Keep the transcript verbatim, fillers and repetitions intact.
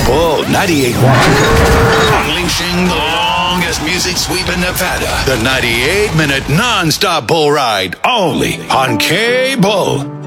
Bull ninety-eight point one. Unleashing the longest music sweep in Nevada. The ninety-eight minute non-stop bull ride. Only on K-Bull.